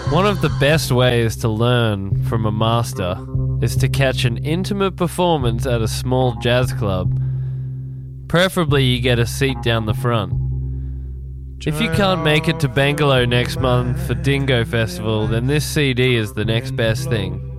One of the best ways to learn from a master is to catch an intimate performance at a small jazz club. Preferably you get a seat down the front. If you can't make it to Bangalore next month for Dingo Festival, then this CD is the next best thing.